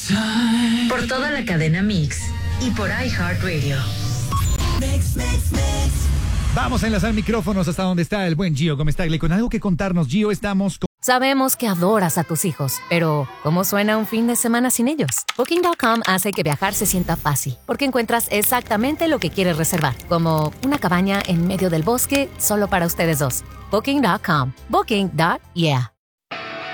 Por toda la cadena Mix y por iHeartRadio. Vamos a enlazar micrófonos hasta donde está el buen Gio Gomez-Tagle con algo que contarnos. Gio, estamos con... Sabemos que adoras a tus hijos, pero ¿cómo suena un fin de semana sin ellos? Booking.com hace que viajar se sienta fácil, porque encuentras exactamente lo que quieres reservar, como una cabaña en medio del bosque solo para ustedes dos. Booking.com. Booking.yeah.